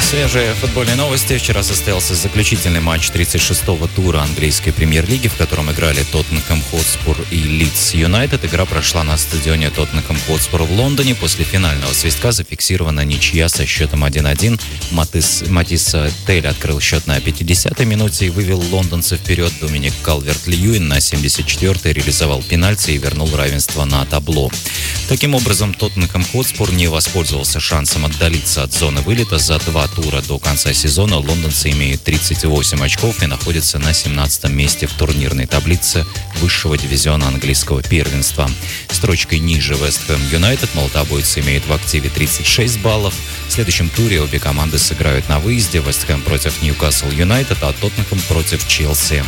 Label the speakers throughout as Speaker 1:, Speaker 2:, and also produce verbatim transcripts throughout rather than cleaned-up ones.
Speaker 1: Свежие футбольные новости. Вчера состоялся заключительный матч тридцать шестого тура английской премьер-лиги, в котором играли Тоттенхэм Хотспур и Лидс Юнайтед. Игра прошла на стадионе Тоттенхэм Хотспур в Лондоне. После финального свистка зафиксирована ничья со счетом один-один. Матис, Матис Тель открыл счет на пятидесятой минуте и вывел лондонцев вперед. Доминик Калверт-Льюин на семьдесят четвёртой реализовал пенальти и вернул равенство на табло. Таким образом, Тоттенхэм Хотспур не воспользовался шансом отдалиться от зоны вылета. За два тура до конца сезона лондонцы имеют тридцать восемь очков и находятся на семнадцатом месте в турнирной таблице высшего дивизиона английского первенства. Строчкой ниже Вест Хэм Юнайтед молотобойцы имеют в активе тридцать шесть баллов. В следующем туре обе команды сыграют на выезде. Вест Хэм против Ньюкасл Юнайтед, а Тоттенхэм против Челси.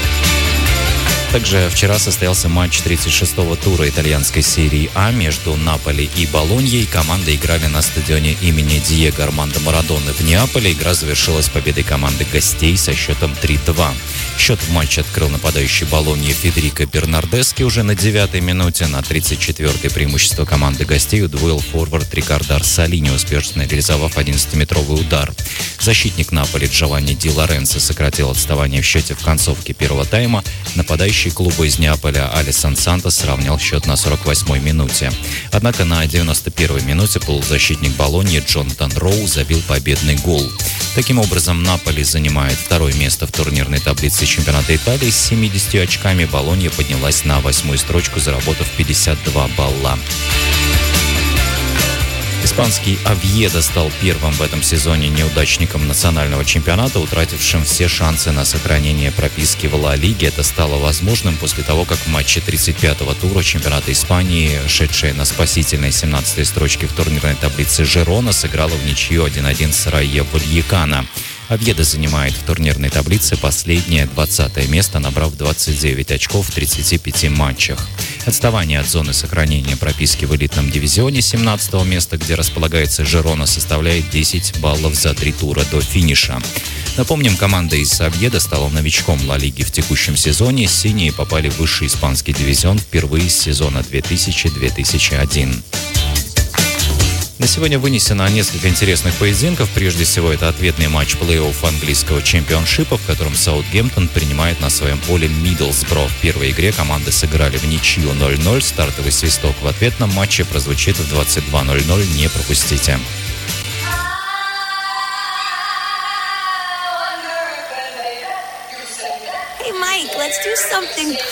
Speaker 1: Также вчера состоялся матч тридцать шестого тура итальянской серии А между Наполи и Болоньей. Команды играли на стадионе имени Диего Армандо Марадоны в Неаполе. Игра завершилась победой команды гостей со счетом три-два. Счет в матче открыл нападающий Болоньи Федерико Бернардески уже на девятой минуте. На тридцать четвёртой преимущество команды гостей удвоил форвард Рикардо Арсалини, успешно реализовав одиннадцатиметровый удар. Защитник Наполи Джованни Ди Лоренцо сократил отставание в счете в концовке первого тайма. Нападающий клуба из Неаполя Алисон Сантос сравнял счет на сорок восьмой минуте. Однако на девяносто первой минуте полузащитник Болоньи Джонатан Роу забил победный гол. Таким образом, Наполи занимает второе место в турнирной таблице чемпионата Италии с семьюдесятью очками. Болонья поднялась на восьмую строчку, заработав пятьдесят два балла. Испанский Овьедо стал первым в этом сезоне неудачником национального чемпионата, утратившим все шансы на сохранение прописки в Ла Лиге. Это стало возможным после того, как в матче тридцать пятого тура чемпионата Испании, шедшая на спасительной семнадцатой строчке в турнирной таблице Жирона, сыграла в ничью один-один с Райо Вальекано. Овьедо занимает в турнирной таблице последнее двадцатое место, набрав двадцать девять очков в тридцати пяти матчах. Отставание от зоны сохранения прописки в элитном дивизионе семнадцатого места, где располагается Жирона, составляет десять баллов за три тура до финиша. Напомним, команда из Овьедо стала новичком Ла Лиги в текущем сезоне. Синие попали в высший испанский дивизион впервые с сезона две тысячи — две тысячи один. На сегодня вынесено несколько интересных поединков. Прежде всего, это ответный матч плей-офф английского чемпионшипа, в котором Саутгемптон принимает на своем поле Миддлсбро. В первой игре команды сыграли в ничью ноль-ноль. Стартовый свисток в ответном матче прозвучит в двадцать два ноль-ноль. Не пропустите.
Speaker 2: Hey, Mike, let's do something